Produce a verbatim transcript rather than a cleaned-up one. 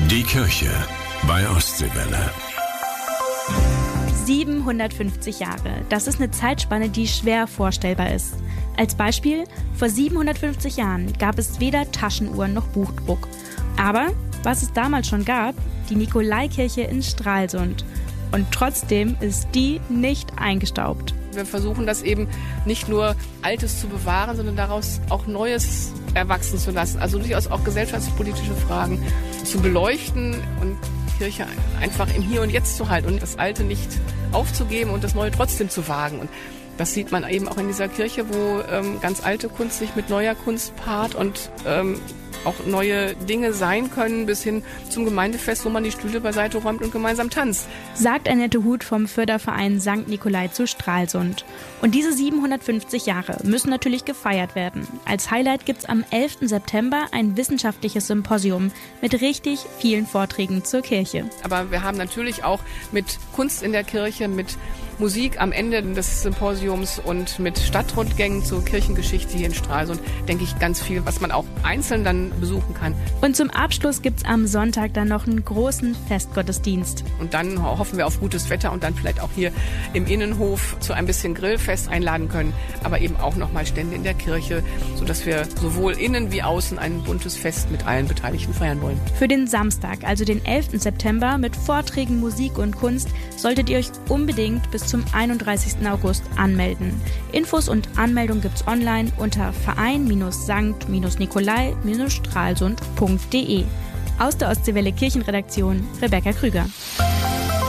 Die Kirche bei Ostseewelle. siebenhundertfünfzig Jahre, das ist eine Zeitspanne, die schwer vorstellbar ist. Als Beispiel, vor siebenhundertfünfzig Jahren gab es weder Taschenuhren noch Buchdruck. Aber was es damals schon gab, die Nikolaikirche in Stralsund. Und trotzdem ist die nicht eingestaubt. Wir versuchen das eben nicht nur Altes zu bewahren, sondern daraus auch Neues erwachsen zu lassen. Also durchaus auch gesellschaftspolitische Fragen zu beleuchten und Kirche einfach im Hier und Jetzt zu halten und das Alte nicht aufzugeben und das Neue trotzdem zu wagen. Und das sieht man eben auch in dieser Kirche, wo ähm, ganz alte Kunst sich mit neuer Kunst paart und ähm, auch neue Dinge sein können, bis hin zum Gemeindefest, wo man die Stühle beiseite räumt und gemeinsam tanzt. Sagt Annette Huth vom Förderverein Sankt Nikolai zu Stralsund. Und diese siebenhundertfünfzig Jahre müssen natürlich gefeiert werden. Als Highlight gibt's am elften September ein wissenschaftliches Symposium mit richtig vielen Vorträgen zur Kirche. Aber wir haben natürlich auch mit Kunst in der Kirche, mit Musik am Ende des Symposiums und mit Stadtrundgängen zur Kirchengeschichte hier in Stralsund, denke ich, ganz viel, was man auch einzeln dann besuchen kann. Und zum Abschluss gibt's am Sonntag dann noch einen großen Festgottesdienst. Und dann hoffen wir auf gutes Wetter und dann vielleicht auch hier im Innenhof zu ein bisschen Grillfest einladen können, aber eben auch nochmal Stände in der Kirche, sodass wir sowohl innen wie außen ein buntes Fest mit allen Beteiligten feiern wollen. Für den Samstag, also den elften September, mit Vorträgen, Musik und Kunst, solltet ihr euch unbedingt bis zum einunddreißigsten August anmelden. Infos und Anmeldung gibt's online unter verein Sankt Nikolai Stralsund punkt de. Aus der Ostseewelle Kirchenredaktion Rebecca Krüger.